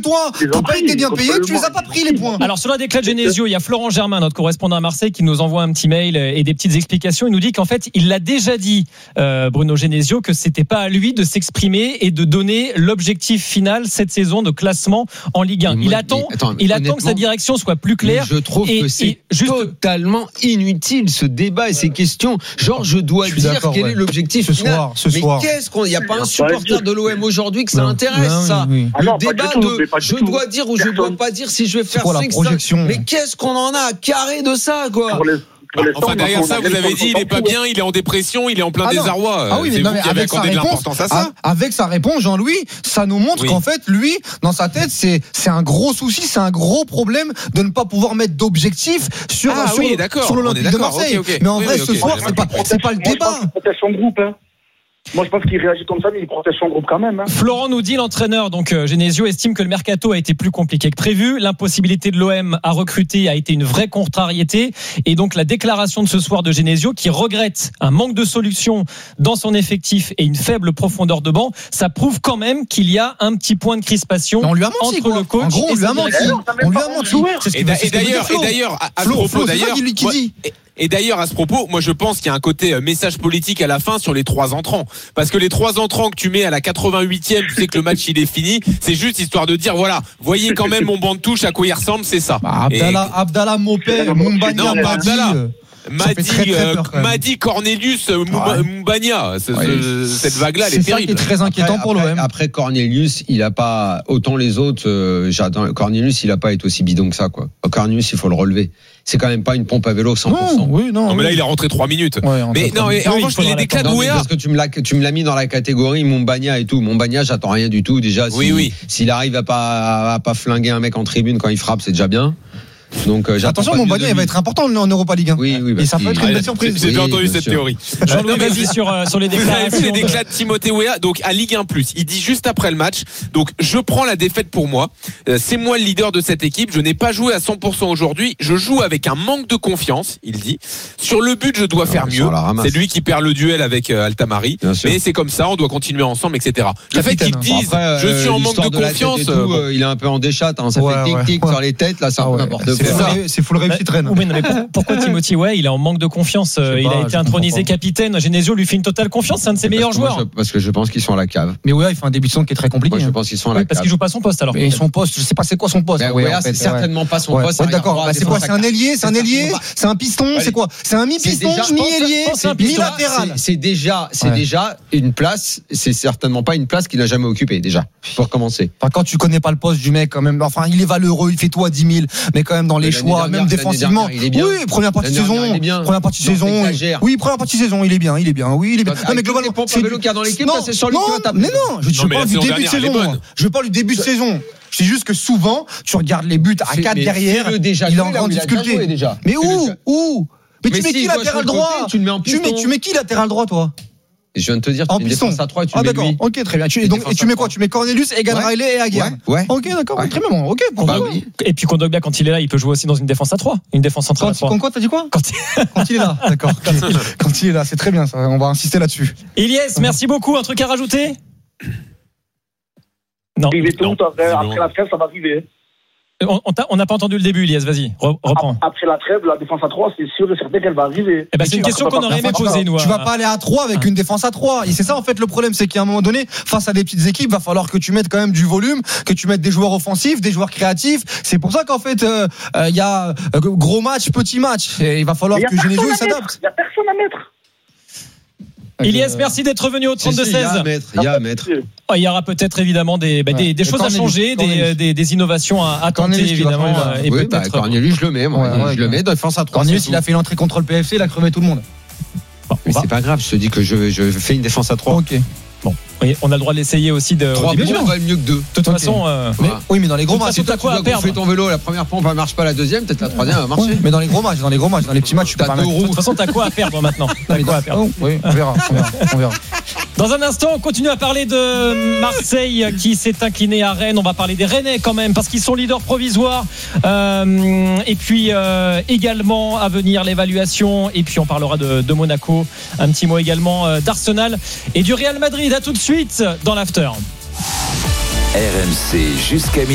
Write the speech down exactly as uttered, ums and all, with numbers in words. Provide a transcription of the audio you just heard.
toi. T'as pas été bien payé, tu les as pas pris les points. Alors sur la déclat de Genesio, il y a Florent Germain, notre correspondant à Marseille, qui nous envoie un petit mail et des petites explications. Il nous dit qu'en fait, il l'a déjà dit, euh, Bruno Genesio, que c'était pas à lui de s'exprimer et de donner l'objectif final cette saison de classement en Ligue un. Moi, il attend, mais, attends, il attend que sa direction soit plus claire. Je trouve et, que c'est juste... totalement inutile ce débat et ces questions. Genre, je dois je dire quel ouais. est l'objectif ce final. soir. Ce mais soir. qu'est-ce qu'on, il n'y a pas un supporter de l'O M aujourd'hui que ça non. intéresse non, ça. Oui, oui. Ah non, le débat tout, de je tout. dois dire ou je dois pas dire si je vais faire cinq cinq. Mais qu'est-ce qu'on en a à carrer de ça quoi? Enfin, derrière ça, vous avez dit, il est pas bien, il est en dépression, il est en plein ah désarroi. Ah oui, mais, non, mais avec sa réponse, à ça. avec sa réponse, Jean-Louis, ça nous montre oui. qu'en fait, lui, dans sa tête, c'est, c'est un gros souci, c'est un gros problème de ne pas pouvoir mettre d'objectif sur, ah, sur, oui, sur l'Olympique de Marseille. Okay, okay. Mais en oui, vrai, oui, ce okay, soir, c'est pas, c'est pas le débat. Son groupe, hein. Moi, je pense qu'il réagit comme ça, mais il protège son groupe quand même. Hein. Florent nous dit, l'entraîneur, donc euh, Genesio, estime que le mercato a été plus compliqué que prévu. L'impossibilité de l'O M à recruter a été une vraie contrariété. Et donc, la déclaration de ce soir de Genesio, qui regrette un manque de solutions dans son effectif et une faible profondeur de banc, ça prouve quand même qu'il y a un petit point de crispation on lui a menti, entre quoi. le coach en gros, on et lui a menti. On lui a menti. Et, da- et d'ailleurs, et d'ailleurs, à, à Flo, ce propos, Flo, d'ailleurs, c'est ça qui dit. Et d'ailleurs, à ce propos, moi je pense qu'il y a un côté message politique à la fin sur les trois entrants. Parce que les trois entrants que tu mets à la quatre-vingt-huitième, tu sais que le match il est fini, c'est juste histoire de dire voilà, voyez quand même mon banc de touche à quoi il ressemble, c'est ça. Bah, Abdallah, et... Abdallah Mopé, Mumbagna, Madi. Madi, euh, Madi, Cornelius, ouais. Mumbagna, ce, ouais. ce, cette vague-là, elle est, est terrible. C'est très inquiétant après, pour l'O M. Après Cornelius, il a pas autant les autres. Euh, j'attends, Cornelius, il a pas été aussi bidon que ça, quoi. Cornelius, il faut le relever. C'est quand même pas une pompe à vélo cent pour cent. Non, oui, non. non mais oui. là, il est rentré trois minutes. Ouais, mais non, mais en revanche, les déclats de Ouéa. Parce que tu me l'as, tu me l'as mis dans la catégorie Mumbagna et tout. Mumbagna, j'attends rien du tout. Déjà, oui, si, oui. s'il arrive à pas, à pas flinguer un mec en tribune quand il frappe, c'est déjà bien. Donc, euh, attention, Mumbagna, il va être important en Europa League. Oui, oui, bah, et ça peut être une belle surprise. J'ai déjà oui, entendu cette sûr. théorie. Jean-Louis, vas-y sur, euh, sur les déclarations. Les déclats de Timothée Weah, donc à Ligue un plus. Il dit juste après le match, donc je prends la défaite pour moi. Euh, c'est moi le leader de cette équipe. Je n'ai pas joué à cent pour cent aujourd'hui. Je joue avec un manque de confiance, il dit. Sur le but, je dois faire mieux. C'est lui qui perd le duel avec euh, Altamari. Mais c'est comme ça, on doit continuer ensemble, et cetera. Le fait qu'ils disent, bon, après, je suis en manque de, de confiance. Tout, euh, bon. Il est un peu en déchatte, hein. Ça ouais, fait tic-tic ouais. sur les têtes, là, c'est un peu n'importe quoi. C'est full réussite Rennes. Mais, mais pourquoi Timothy ouais, il est en manque de confiance. Euh, il pas, a été intronisé capitaine. Genesio lui fait une totale confiance. C'est un de ses meilleurs joueurs. Je, parce que je pense qu'ils sont à la cave. Mais ouais, il fait un début de saison qui est très compliqué. Moi, je pense qu'ils sont à la oui, cave. parce qu'il joue pas son poste alors. Mais son poste, je sais pas c'est quoi son poste. Ben, ouais, en fait, c'est certainement pas son ouais. poste. Ouais, d'accord. Bah, c'est quoi? C'est un ailier, c'est un ailier, c'est un piston, c'est quoi? C'est un mi-piston, mi-ailier, mi-latéral. C'est déjà, c'est déjà une place. C'est certainement pas une place qu'il n'a jamais occupée déjà. Pour commencer. Enfin, quand tu connais pas le poste du mec, quand même. Enfin, il est valeureux, il fait tout à dix mille, mais quand même dans les choix, même défensivement. Oui, première partie de saison. Première partie de saison. Oui, première partie de saison, il est bien, il est bien. Oui, il est bien. Non, mais globalement, c'est le cas dans l'équipe, c'est sur lui qui va taper. Mais non, je parle du début de saison. Je parle du début de saison. Je dis juste que souvent, tu regardes les buts à quatre derrière, il est en grande difficulté. Mais où, où? Mais tu mets qui latéral droit? Tu mets qui latéral droit, toi? Je viens de te dire, tu en mets une défense à trois et tu ah, mets d'accord. lui. Ok, très bien. Tu, et, donc, et tu mets quoi? Tu mets Cornelius, Egan ouais. Riley et Aguirre. Ouais. ouais. Ok, d'accord. Ouais. Très bien. Ok. Bah, oui. Et puis Kondogbia, quand il est là, il peut jouer aussi dans une défense à trois, une défense centrale à trois. Quand quoi? T'as dit quoi? Quand il... quand il est là. D'accord. Quand, il... quand il est là, c'est très bien. Ça. On va insister là-dessus. Ilyes, merci beaucoup. Un truc à rajouter? Non. non. Après, après la trêve, ça va arriver. On n'a pas entendu le début, Ilyes, vas-y, reprends. Après la trêve, la défense à trois, c'est sûr et certain qu'elle va arriver. Eh ben, c'est une question qu'on aurait aimé poser, nous. Tu vas pas aller à trois avec une défense à trois. Et c'est ça, en fait, le problème, c'est qu'à un moment donné, face à des petites équipes, va falloir que tu mettes quand même du volume, que tu mettes des joueurs offensifs, des joueurs créatifs. C'est pour ça qu'en fait, il euh, euh, y a euh, gros match, petit match. Et il va falloir que Genesio s'adapte. Il n'y a personne à mettre. Ilyes, merci d'être venu au trente-deux seize. Il y a à mettre. Il y aura peut-être évidemment des, bah, ouais. des, des choses à changer, des, des, des innovations à, à tenter évidemment. Et oui, peut-être. Bah, Cornelius, je le mets, moi. Ouais, ouais, je le mets. Défense à trois. Cornelius, il a fait l'entrée contre le P F C, il a crevé tout le monde. Bon, mais c'est pas grave. Je te dis que je, je fais une défense à trois. Ok. Bon, oui, on a le droit de l'essayer aussi de. trois points valent mieux que deux. De toute okay. façon, euh, mais, oui, mais dans les gros matchs, tu as quoi à perdre. Tu fais ton vélo, la première pompe, elle marche pas, la deuxième, peut-être la troisième va marcher. Oui, mais dans les gros matchs, dans les gros matchs, dans les petits matchs, tu as deux roues. De toute façon, t'as quoi à perdre maintenant? T'as quoi à perdre? Oui, on verra, on verra, on verra. Dans un instant, on continue à parler de Marseille qui s'est incliné à Rennes. On va parler des Rennais quand même parce qu'ils sont leaders provisoires. Euh, et puis euh, également à venir l'évaluation. Et puis on parlera de, de Monaco. Un petit mot également euh, d'Arsenal et du Real Madrid. À tout de suite dans l'after. R M C jusqu'à